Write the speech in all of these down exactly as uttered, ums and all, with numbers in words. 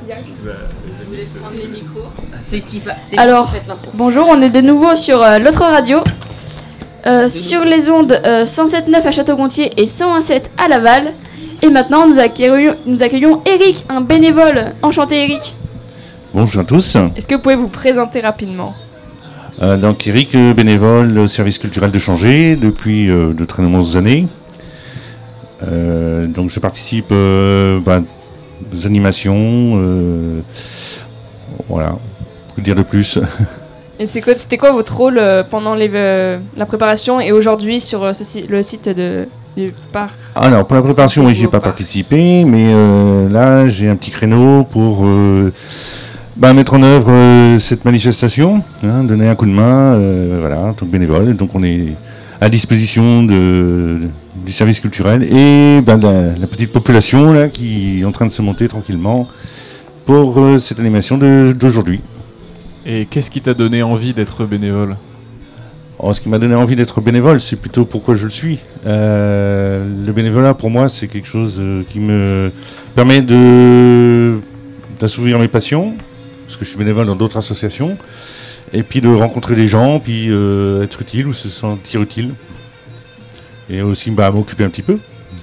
Je vous laisse prendre les micros. C'est qui, c'est Alors, bonjour, on est de nouveau sur euh, l'autre radio, euh, sur les ondes euh, cent sept virgule neuf à Château-Gontier et cent un virgule sept à Laval. Et maintenant, nous accueillons, nous accueillons Eric, un bénévole. Enchanté, Eric. Bonjour à tous. Est-ce que vous pouvez vous présenter rapidement ? Euh, donc Eric, euh, bénévole au service culturel de Changé depuis euh, de très nombreuses années. Euh, donc je participe euh, bah, aux animations, euh, voilà, que dire de plus. Et c'est quoi, c'était quoi votre rôle euh, pendant les, euh, la préparation et aujourd'hui sur euh, ce, le site de, du parc ? Alors pour la préparation, oui, j'y ai pas participé, mais euh, là j'ai un petit créneau pour euh, bah, mettre en œuvre euh, cette manifestation, hein, donner un coup de main, euh, voilà, en tant que bénévole. Donc on est à disposition de, de, du service culturel et bah, de la, la petite population là, qui est en train de se monter tranquillement pour euh, cette animation de, d'aujourd'hui. Et qu'est-ce qui t'a donné envie d'être bénévole ? Oh, ce qui m'a donné envie d'être bénévole, c'est plutôt pourquoi je le suis. Euh, le bénévolat, pour moi, c'est quelque chose euh, qui me permet de, d'assouvir mes passions, parce que je suis bénévole dans d'autres associations, et puis de rencontrer des gens, puis euh, être utile ou se sentir utile. Et aussi bah, m'occuper un petit peu.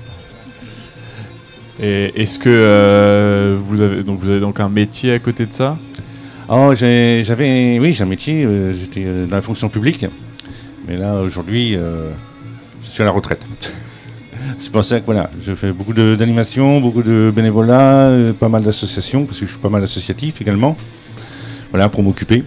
Et est-ce que euh, vous avez donc vous avez donc un métier à côté de ça ? Oh, j'ai, j'avais, oui, j'ai un métier. Euh, j'étais euh, dans la fonction publique, mais là aujourd'hui, euh, je suis à la retraite. C'est pour ça que voilà, je fais beaucoup de, d'animations, beaucoup de bénévolat, euh, pas mal d'associations parce que je suis pas mal associatif également. Voilà, pour m'occuper.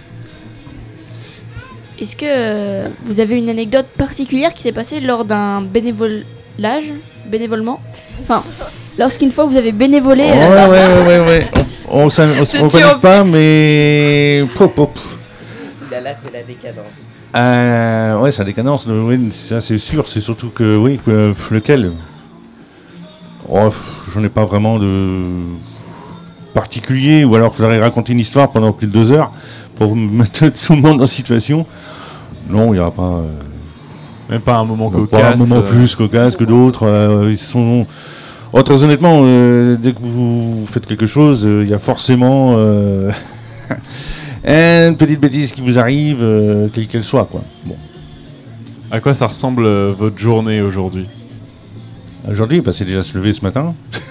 Est-ce que euh, vous avez une anecdote particulière qui s'est passée lors d'un bénévolage, bénévolement ? Enfin, lorsqu'une fois vous avez bénévolé. Ouais, euh... ouais, ouais, ouais, ouais. On, on, s'en- on se reconnaît pas, mais pop, pop. Là, là, c'est la décadence. Euh, ouais, c'est la décadence. Oui, ça c'est sûr. C'est surtout que oui, que, pff, lequel oh, pff, j'en ai pas vraiment de particulier, ou alors il faudrait raconter une histoire pendant plus de deux heures pour mettre tout le monde en situation. Non, il n'y aura pas. Euh, Même pas un moment pas cocasse. un moment euh, plus cocasse que d'autres. Euh, ils sont. Oh, très honnêtement, euh, dès que vous faites quelque chose, il euh, y a forcément euh, une petite bêtise qui vous arrive, euh, quelle qu'elle soit, quoi. Bon. À quoi ça ressemble euh, votre journée aujourd'hui ? Aujourd'hui, bah, c'est déjà se lever ce matin.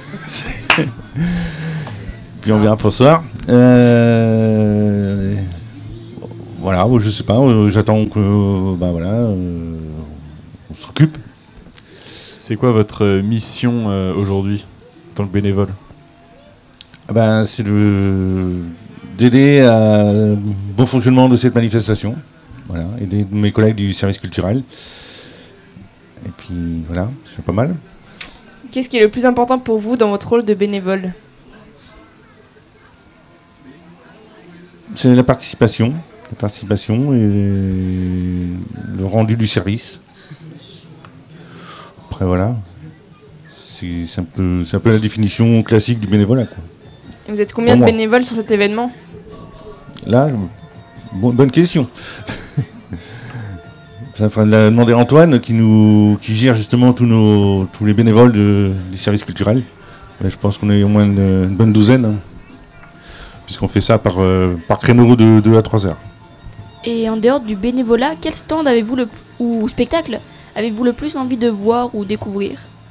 Puis on verra pour ce soir. Euh, voilà, je sais pas, euh, j'attends que, bah voilà, euh, on s'occupe. C'est quoi votre euh, mission euh, aujourd'hui, en tant que bénévole ? Ah ben, c'est de, d'aider à le bon fonctionnement de cette manifestation. Voilà, aider mes collègues du service culturel. Et puis voilà, c'est pas mal. Qu'est-ce qui est le plus important pour vous dans votre rôle de bénévole ? C'est la participation, la participation et le rendu du service. Après voilà, c'est, c'est, un peu, c'est un peu la définition classique du bénévolat, quoi. Et vous êtes combien Pour de moi. bénévoles sur cet événement ? Là, bon, bonne question. Il faudrait demander à Antoine qui, nous, qui gère justement tous, nos, tous les bénévoles de, du service culturel. Mais je pense qu'on est au moins une, une bonne douzaine, hein, puisqu'on fait ça par, euh, par créneau de deux à trois heures. Et en dehors du bénévolat, quel stand avez-vous le ou spectacle avez-vous le plus envie de voir ou découvrir ?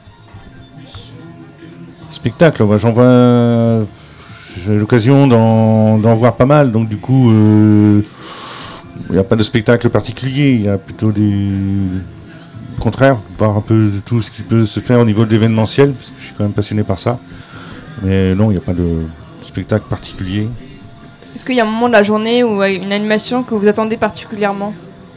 Spectacle, moi, j'en vois, j'ai l'occasion d'en, d'en voir pas mal, donc du coup, euh, il n'y a pas de spectacle particulier, il y a plutôt des... Au contraire, voir un peu de tout ce qui peut se faire au niveau de l'événementiel, parce que je suis quand même passionné par ça. Mais non, il n'y a pas de spectacle particulier. Est-ce qu'il y a un moment de la journée ou une animation que vous attendez particulièrement ?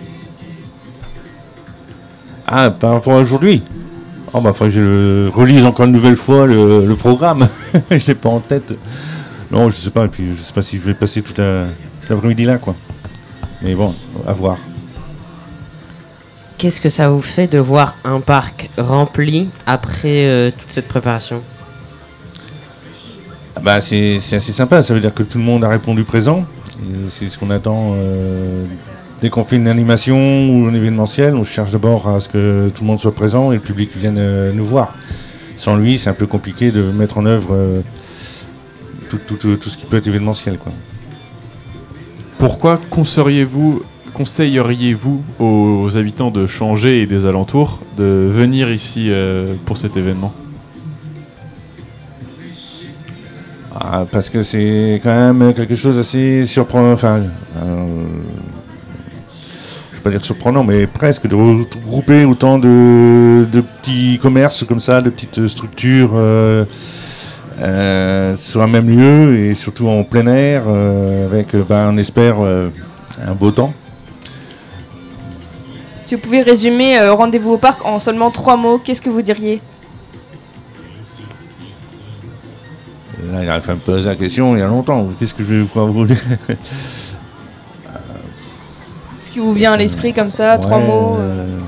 Ah, par rapport à aujourd'hui ? Oh bah, faudrait que je relise encore une nouvelle fois le, le programme. Je l'ai pas en tête. Non, je sais pas, et puis je sais pas si je vais passer toute, la, toute l'après-midi là, quoi. Mais bon, à voir. Qu'est-ce que ça vous fait de voir un parc rempli après euh, toute cette préparation ? Bah, c'est, c'est assez sympa, ça veut dire que tout le monde a répondu présent. Et c'est ce qu'on attend euh, dès qu'on fait une animation ou un événementiel. On cherche d'abord à ce que tout le monde soit présent et le public vienne euh, nous voir. Sans lui, c'est un peu compliqué de mettre en œuvre euh, tout, tout, tout, tout ce qui peut être événementiel, quoi. Pourquoi conseilleriez-vous, conseilleriez-vous aux habitants de Changé et des alentours de venir ici euh, pour cet événement ? Ah, parce que c'est quand même quelque chose d'assez surprenant, enfin, euh, je vais pas dire surprenant, mais presque, de regrouper autant de, de petits commerces comme ça, de petites structures euh, euh, sur un même lieu et surtout en plein air, euh, avec, ben, on espère, euh, un beau temps. Si vous pouvez résumer euh, Rendez-vous au parc en seulement trois mots, qu'est-ce que vous diriez ? Là, il a fait me poser la question il y a longtemps. Qu'est-ce que je vais pouvoir vous dire ? Ce qui vous vient à l'esprit comme ça, Ouais, trois mots euh... euh,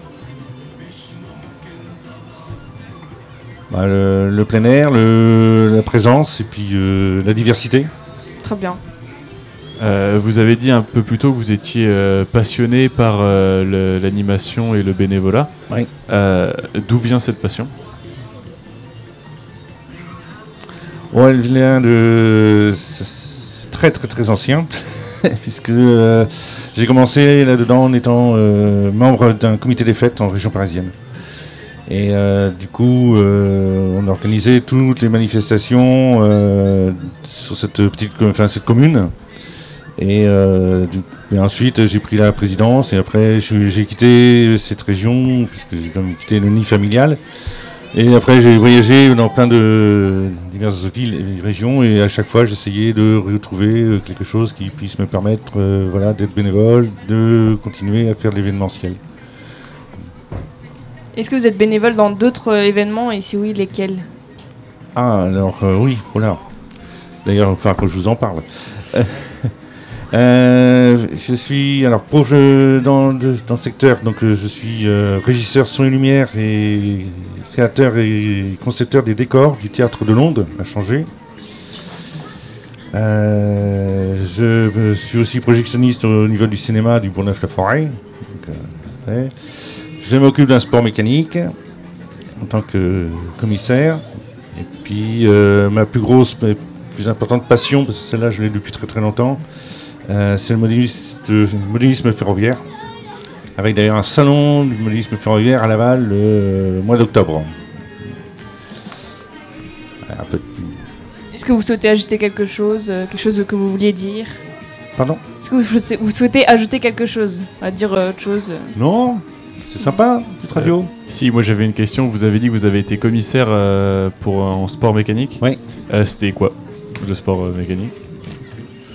bah, le, le plein air, le, la présence et puis euh, la diversité. Très bien. Euh, vous avez dit un peu plus tôt que vous étiez euh, passionné par euh, le- l'animation et le bénévolat. Oui. Euh, d'où vient cette passion ? Ouais, elle vient de c'est- c'est très très très ancien, puisque euh, j'ai commencé là-dedans en étant euh, membre d'un comité des fêtes en région parisienne. Et euh, du coup, euh, on organisait toutes les manifestations euh, sur cette petite, co- enfin cette commune. Et, euh, du- et ensuite, j'ai pris la présidence et après, je- j'ai quitté cette région puisque j'ai quand même quitté le nid familial. Et après, j'ai voyagé dans plein de diverses villes et régions et à chaque fois, j'essayais de retrouver euh, quelque chose qui puisse me permettre, euh, voilà, d'être bénévole, de continuer à faire de l'événementiel. Est-ce que vous êtes bénévole dans d'autres euh, événements et si oui, lesquels ? Ah, alors euh, oui, voilà. D'ailleurs, enfin, quand je vous en parle. Euh, je suis alors pour je, dans, de- dans le secteur, donc euh, je suis euh, régisseur son et lumière et créateur et concepteur des décors du théâtre de Londres à Changé. Euh, je, je suis aussi projectionniste au niveau du cinéma du Bourgneuf-la-Forêt. Donc, euh, ouais. Je m'occupe d'un sport mécanique en tant que commissaire. Et puis euh, ma plus grosse, mais plus importante passion, parce que celle-là je l'ai depuis très très longtemps, euh, c'est le modélisme, le modélisme ferroviaire. Avec d'ailleurs un salon du modélisme ferroviaire à Laval le euh, mois d'octobre. Un peu de... Est-ce que vous souhaitez ajouter quelque chose, euh, quelque chose que vous vouliez dire ? Pardon ? Est-ce que vous, vous souhaitez ajouter quelque chose ? À dire euh, autre chose euh Non ? C'est sympa, petite radio. Si, moi j'avais une question. Vous avez dit que vous avez été commissaire euh, pour en sport mécanique. Oui. Euh, C'était quoi, le sport euh, mécanique ?